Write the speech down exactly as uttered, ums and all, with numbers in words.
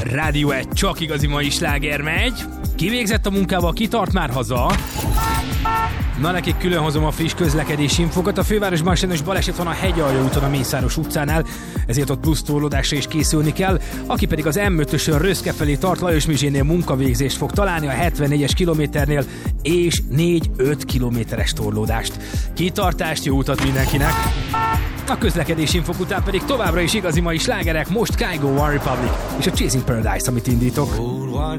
Rádió egy, csak igazi mai sláger megy. Kivégzett a munkával, kitart már haza. Na, nekik külön hozom a friss közlekedési infokat. A fővárosban sajnos baleset van a Hegyalja úton a Mészáros utcánál, ezért ott plusz torlódásra is készülni kell. Aki pedig az em ötösön Röszke felé tart, Lajos Mizsénél munkavégzést fog találni a hetvennégyes kilométernél, és négy-öt kilométeres torlódást. Kitartást, jó utat mindenkinek! A közlekedési infok után pedig továbbra is igazi mai slágerek, most Kygo, One Republic és a Chasing Paradise, amit indítok.